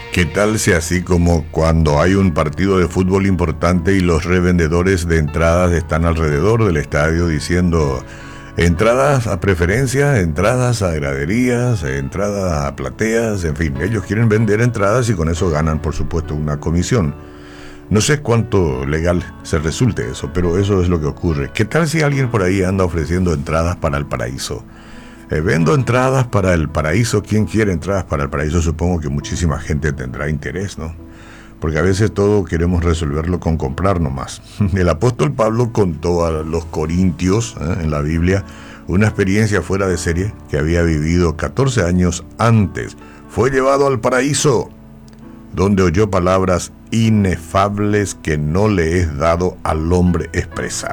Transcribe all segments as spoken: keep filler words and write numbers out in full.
¿Qué tal si así como cuando hay un partido de fútbol importante y los revendedores de entradas están alrededor del estadio diciendo entradas a preferencia, entradas a graderías, entradas a plateas, en fin, ellos quieren vender entradas y con eso ganan, por supuesto, una comisión? No sé cuánto legal se resulte eso, pero eso es lo que ocurre. ¿Qué tal si alguien por ahí anda ofreciendo entradas para el paraíso? Eh, vendo entradas para el paraíso. ¿Quién quiere entradas para el paraíso? Supongo que muchísima gente tendrá interés, ¿no? Porque a veces todo queremos resolverlo con comprar nomás. El apóstol Pablo contó a los corintios, ¿eh? en la Biblia, una experiencia fuera de serie que había vivido catorce años antes. Fue llevado al paraíso, donde oyó palabras inefables que no le es dado al hombre expresar.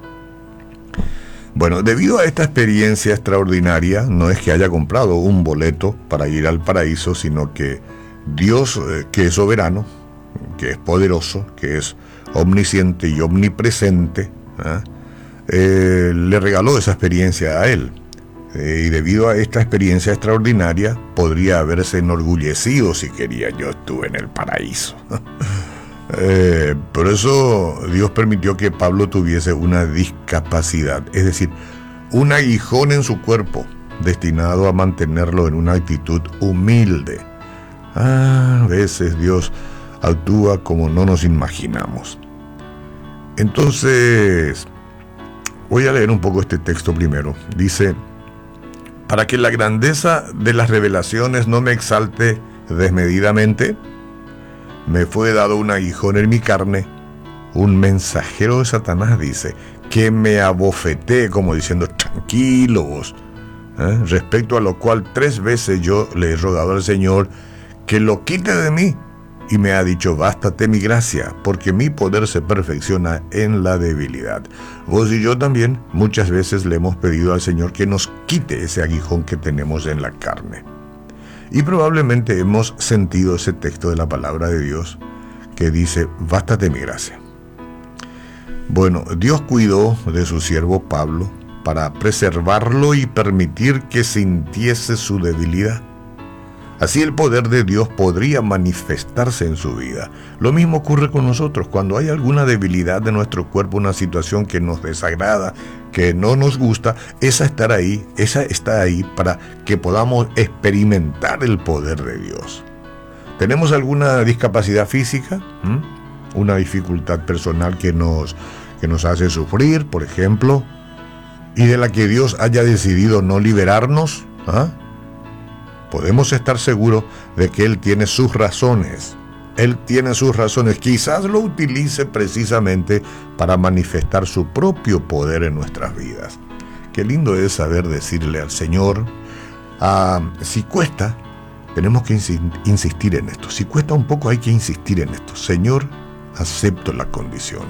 Bueno, debido a esta experiencia extraordinaria, no es que haya comprado un boleto para ir al paraíso, sino que Dios, eh, que es soberano, que es poderoso, que es omnisciente y omnipresente, ¿eh? Eh, le regaló esa experiencia a él. Eh, y debido a esta experiencia extraordinaria, podría haberse enorgullecido si quería: yo estuve en el paraíso. Eh, por eso Dios permitió que Pablo tuviese una discapacidad, es decir, un aguijón en su cuerpo, destinado a mantenerlo en una actitud humilde. Ah, a veces Dios actúa como no nos imaginamos. Entonces, voy a leer un poco este texto primero. Dice: para que la grandeza de las revelaciones no me exalte desmedidamente, me fue dado un aguijón en mi carne, un mensajero de Satanás, dice, que me abofeté, como diciendo, tranquilo vos, ¿eh? Respecto a lo cual tres veces yo le he rogado al Señor que lo quite de mí, y me ha dicho: bástate mi gracia, porque mi poder se perfecciona en la debilidad. Vos y yo también muchas veces le hemos pedido al Señor que nos quite ese aguijón que tenemos en la carne. Y probablemente hemos sentido ese texto de la palabra de Dios que dice: bástate mi gracia. Bueno, Dios cuidó de su siervo Pablo para preservarlo y permitir que sintiese su debilidad. Así el poder de Dios podría manifestarse en su vida. Lo mismo ocurre con nosotros. Cuando hay alguna debilidad de nuestro cuerpo, una situación que nos desagrada, que no nos gusta, esa estará ahí, esa está ahí para que podamos experimentar el poder de Dios. ¿Tenemos alguna discapacidad física? ¿Mm? Una dificultad personal que nos, que nos hace sufrir, por ejemplo, y de la que Dios haya decidido no liberarnos, ¿ah? Podemos estar seguros de que Él tiene sus razones. Él tiene sus razones. Quizás lo utilice precisamente para manifestar su propio poder en nuestras vidas. Qué lindo es saber decirle al Señor, ah, si cuesta, tenemos que insistir en esto. Si cuesta un poco, hay que insistir en esto. Señor, acepto la condición.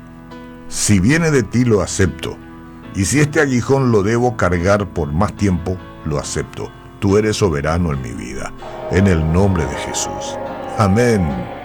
Si viene de ti, lo acepto. Y si este aguijón lo debo cargar por más tiempo, lo acepto. Tú eres soberano en mi vida, en el nombre de Jesús. Amén.